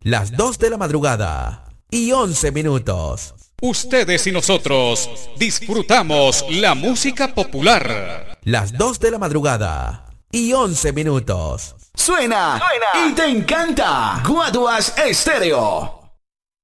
Las 2 de la madrugada y 11 minutos. Ustedes y nosotros disfrutamos la música popular. Las 2 de la madrugada y 11 minutos. Suena y te encanta. Guaduas Estéreo.